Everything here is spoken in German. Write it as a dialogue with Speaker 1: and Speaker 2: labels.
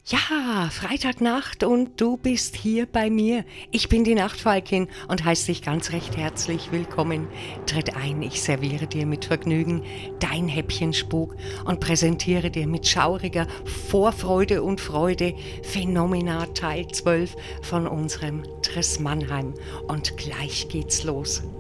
Speaker 1: Ja, Freitagnacht und du bist hier bei mir. Ich bin die Nachtfalkin und heiße dich ganz recht herzlich willkommen. Tritt ein, ich serviere dir mit Vergnügen dein Häppchen Spuk und präsentiere dir mit schauriger Vorfreude und Freude Phänomena Teil 12 von unserem Triss Mannheim. Und gleich geht's los.